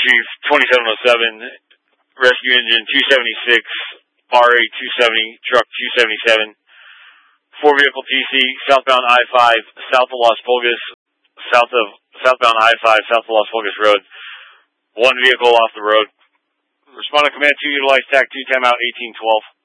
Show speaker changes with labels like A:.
A: Retrieve 2707, Rescue Engine 276, RA 270, Truck 277. 4-vehicle TC, southbound I-5, south of Las Pulgas, southbound I-5, south of Las Pulgas Road. 1 vehicle off the road. Respond to Command 2, utilize TAC 2, timeout 1812.